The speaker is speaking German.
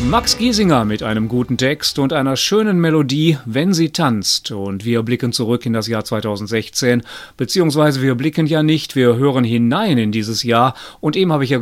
Max Giesinger mit einem guten Text und einer schönen Melodie, Wenn sie tanzt. Und wir blicken zurück in das Jahr 2016, beziehungsweise wir blicken ja nicht, wir hören hinein in dieses Jahr. Und eben habe ich ja